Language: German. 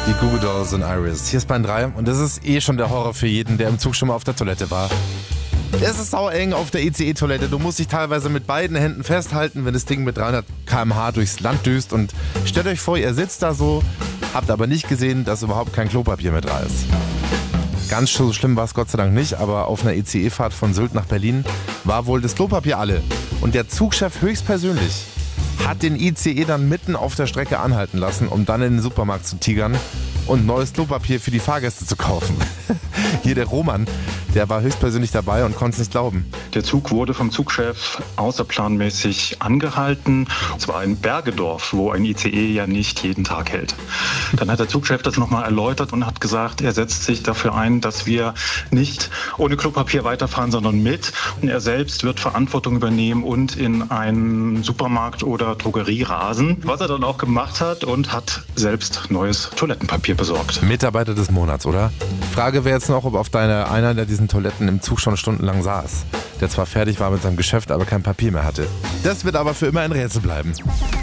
Die Goo Goo Dolls und Iris. Hier ist Bahn 3 und das ist schon der Horror für jeden, der im Zug schon mal auf der Toilette war. Es ist saueng auf der ICE-Toilette. Du musst dich teilweise mit beiden Händen festhalten, wenn das Ding mit 300 km/h durchs Land düst. Und stellt euch vor, ihr sitzt da so, habt aber nicht gesehen, dass überhaupt kein Klopapier mit da ist. Ganz so schlimm war es Gott sei Dank nicht, aber auf einer ICE-Fahrt von Sylt nach Berlin war wohl das Klopapier alle. Und der Zugchef höchstpersönlich hat den ICE dann mitten auf der Strecke anhalten lassen, um dann in den Supermarkt zu tigern und neues Klopapier für die Fahrgäste zu kaufen. Hier der Roman, der war höchstpersönlich dabei und konnte es nicht glauben. Der Zug wurde vom Zugchef außerplanmäßig angehalten. Und zwar in Bergedorf, wo ein ICE ja nicht jeden Tag hält. Dann hat der Zugchef das nochmal erläutert und hat gesagt, er setzt sich dafür ein, dass wir nicht ohne Klopapier weiterfahren, sondern mit. Und er selbst wird Verantwortung übernehmen und in einen Supermarkt oder Drogerie rasen. Was er dann auch gemacht hat und hat selbst neues Toilettenpapier besorgt. Mitarbeiter des Monats, oder? Frage wäre jetzt noch, ob auf einer der diesen Toiletten im Zug schon stundenlang saß. Der zwar fertig war mit seinem Geschäft, aber kein Papier mehr hatte. Das wird aber für immer ein Rätsel bleiben.